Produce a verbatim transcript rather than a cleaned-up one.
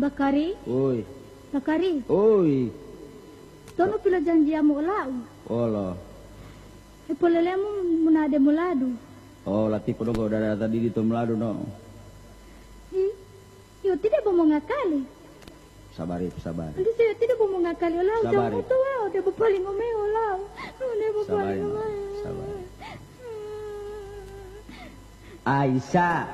Bakari. Oi. Bakari. Oi. Tono pila janji amo lau. Ola. E polelemu munade mulado. Oh, lati ko dogo dari tadi di tomlado no. I, yo tidak bomo ngakali. Sabari, sabari. Andi saya tidak bomo ngakali lau. Sabari. Jamu tuwa, dia bepaling omeo lau. Dia bepaling Sabari, omeo. sabari. Aisyah.